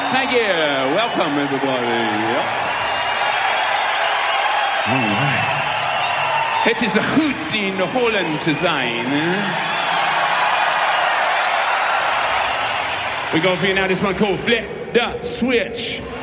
Thank you. Welcome, everybody. All right. Het is goed in Holland te zijn. We're going for you now. This one called Flip the Switch.